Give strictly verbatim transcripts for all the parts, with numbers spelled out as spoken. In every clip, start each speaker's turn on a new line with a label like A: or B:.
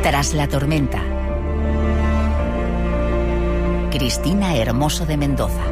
A: Tras la tormenta. Cristina Hermoso de Mendoza.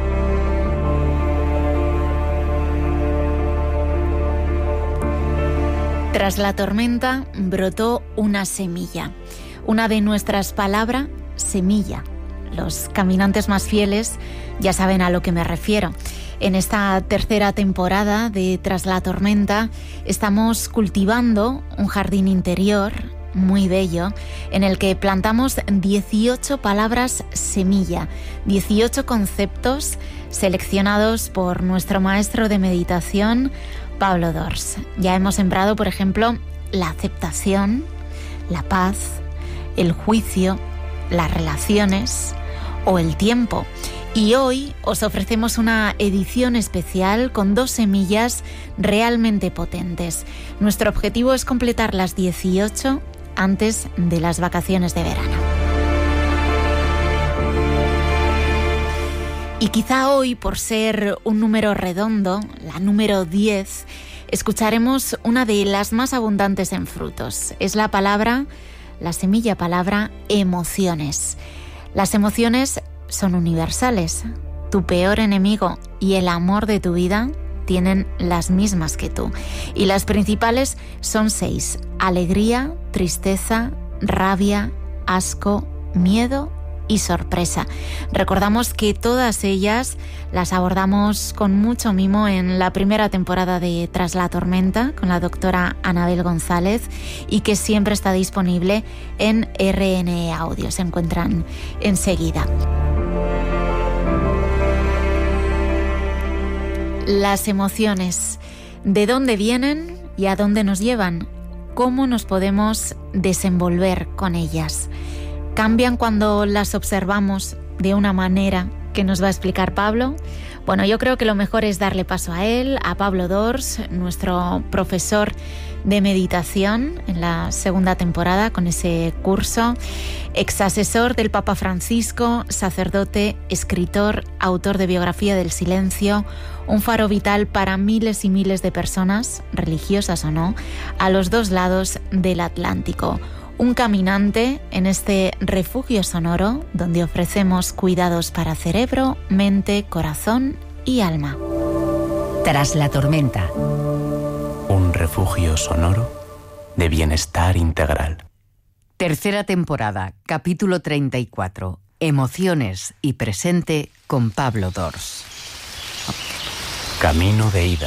B: Tras la tormenta brotó una semilla. Una de nuestras palabras, semilla. Los caminantes más fieles ya saben a lo que me refiero. En esta tercera temporada de Tras la tormenta estamos cultivando un jardín interior muy bello, en el que plantamos dieciocho palabras semilla, dieciocho conceptos seleccionados por nuestro maestro de meditación, Pablo Dors. Ya hemos sembrado, por ejemplo, la aceptación, la paz, el juicio, las relaciones o el tiempo. Y hoy os ofrecemos una edición especial con dos semillas realmente potentes. Nuestro objetivo es completar las dieciocho antes de las vacaciones de verano. Y quizá hoy, por ser un número redondo, la número diez, escucharemos una de las más abundantes en frutos. Es la palabra, la semilla palabra, emociones. Las emociones son universales. Tu peor enemigo y el amor de tu vida tienen las mismas que tú. Y las principales son seis: alegría, tristeza, rabia, asco, miedo y sorpresa. Recordamos que todas ellas las abordamos con mucho mimo en la primera temporada de Tras la tormenta con la doctora Anabel González, y que siempre está disponible en R N E Audio. Se encuentran enseguida. Las emociones, ¿de dónde vienen y a dónde nos llevan? ¿Cómo nos podemos desenvolver con ellas? ¿Cambian cuando las observamos de una manera que nos va a explicar Pablo? Bueno, yo creo que lo mejor es darle paso a él, a Pablo Dors, nuestro profesor de meditación en la segunda temporada con ese curso, exasesor del Papa Francisco, sacerdote, escritor, autor de Biografía del Silencio, un faro vital para miles y miles de personas, religiosas o no, a los dos lados del Atlántico. Un caminante en este refugio sonoro donde ofrecemos cuidados para cerebro, mente, corazón y alma.
A: Tras la tormenta.
C: Un refugio sonoro de bienestar integral.
A: Tercera temporada, capítulo treinta y cuatro. Emociones y presente con Pablo Dors.
C: Camino de ida.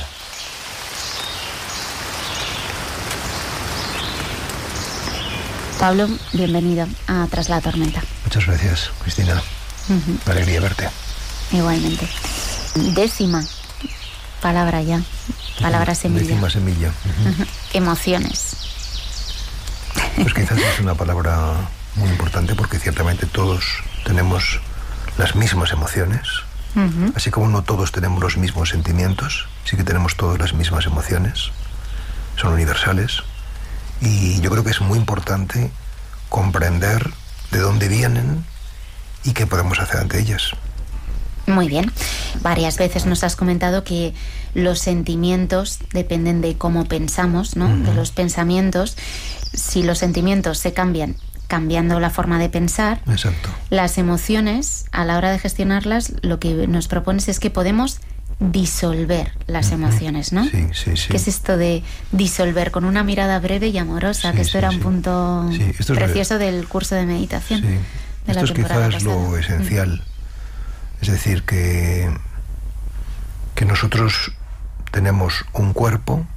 B: Pablo, bienvenido a Tras la tormenta.
D: Muchas gracias, Cristina. Uh-huh. Una alegría verte.
B: Igualmente. Décima palabra ya. Palabra semilla.
D: Décima semilla. Uh-huh.
B: Uh-huh. Emociones.
D: Pues quizás es una palabra muy importante porque ciertamente todos tenemos las mismas emociones. Uh-huh. Así como no todos tenemos los mismos sentimientos, sí que tenemos todas las mismas emociones. Son universales. Y yo creo que es muy importante comprender de dónde vienen y qué podemos hacer ante ellas.
B: Muy bien. Varias veces nos has comentado que los sentimientos dependen de cómo pensamos, ¿no? Uh-huh. De los pensamientos. Si los sentimientos se cambian cambiando la forma de pensar,
D: exacto,
B: las emociones, a la hora de gestionarlas, lo que nos propones es que podemos disolver las uh-huh. emociones, ¿no?
D: Sí, sí, sí.
B: ¿Qué es esto de disolver? Con una mirada breve y amorosa, sí, que esto sí, era un sí. punto
D: sí, esto
B: precioso
D: es...
B: del curso de meditación.
D: Sí.
B: De
D: esto
B: la
D: es quizás
B: pasada.
D: Lo esencial. Uh-huh. Es decir, que, que nosotros tenemos un cuerpo